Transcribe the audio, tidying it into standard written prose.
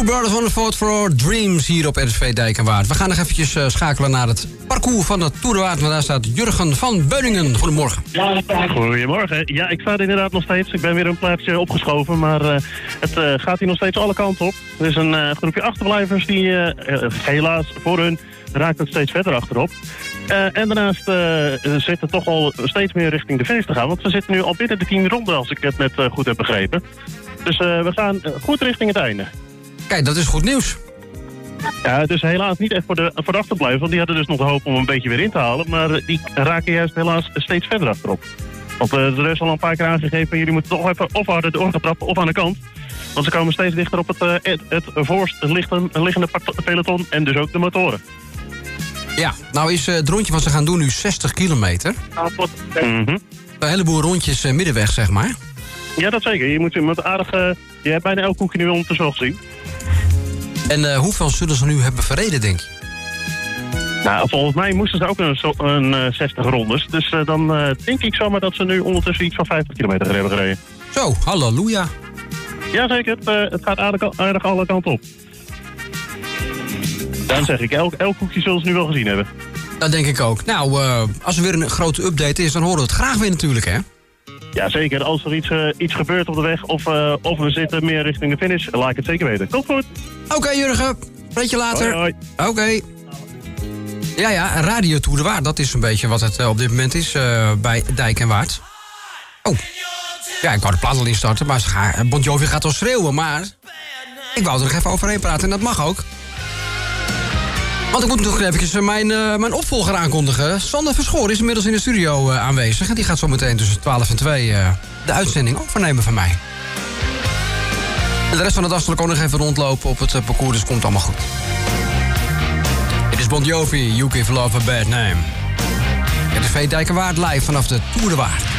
Brothers on the Fought for Dreams hier op RTV Dijk en Waard. We gaan nog eventjes schakelen naar het parcours van de Tour de Waard. Want daar staat Jurgen van Beuningen. Goedemorgen. Goedemorgen. Ja, ik sta er inderdaad nog steeds. Ik ben weer een plaatsje opgeschoven, maar het gaat hier nog steeds alle kanten op. Er is een groepje achterblijvers die helaas voor hun raakt het steeds verder achterop. En daarnaast zitten toch al steeds meer richting de finish te gaan. Want we zitten nu al binnen de 10 ronden, als ik het net goed heb begrepen. Dus we gaan goed richting het einde. Kijk, dat is goed nieuws. Ja, dus helaas niet echt voor de achterblijvers. Want die hadden dus nog de hoop om een beetje weer in te halen. Maar die raken juist helaas steeds verder achterop. Want er is al een paar keer aangegeven, jullie moeten toch even of harder door gaan trappen of aan de kant. Want ze komen steeds dichter op het voorst liggende peloton en dus ook de motoren. Ja, nou is het rondje wat ze gaan doen nu 60 kilometer. Een heleboel rondjes middenweg, zeg maar. Ja, dat zeker. Je moet met aardig... je hebt bijna elk hoekje nu ondertussen al gezien. En hoeveel zullen ze nu hebben verreden, denk je? Nou, volgens mij moesten ze ook een 60 rondes. Dus dan denk ik zomaar dat ze nu ondertussen iets van 50 kilometer hebben gereden. Zo, halleluja. Jazeker, het gaat aardig alle kanten op. Dan zeg ik, elk hoekje zullen ze nu wel gezien hebben. Dat denk ik ook. Nou, als er weer een grote update is, dan horen we het graag weer natuurlijk, hè? Ja, zeker. Als er iets gebeurt op de weg of we zitten meer richting de finish, laat ik het zeker weten. Tot goed. Oké, Jurgen. Spreek je later. Hoi. Oké. Ja, Radio Tour de Waard. Dat is een beetje wat het op dit moment is bij Dijk en Waard. Oh. Ja, ik wou de plaat al instarten, maar Bon Jovi gaat al schreeuwen, maar ik wou er nog even overheen praten en dat mag ook. Want ik moet nog even mijn opvolger aankondigen. Sander Verschoor is inmiddels in de studio aanwezig. En die gaat zo meteen tussen 12 en 2 de uitzending overnemen van mij. En de rest van de dag zal ik ook nog even rondlopen op het parcours. Dus komt allemaal goed. Dit is Bon Jovi, You Give Love a Bad Name. Het is RTV Dijk en Waard live vanaf de Tour de Waard.